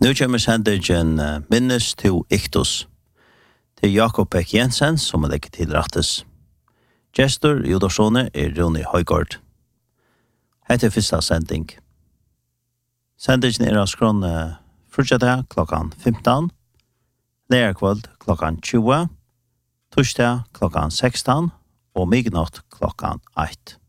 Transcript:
Nu kommer sendingen Minnes to Iktus. Det Jakob Beck Jensen som legger til rattes. Gestor i Udorsone Rune Højgaard. Hette første sending. Sendingen av skrån fortsatte klokkan 15, lærerkveld klokkan 20, torsdag klokkan 16 og midnatt klokkan 1.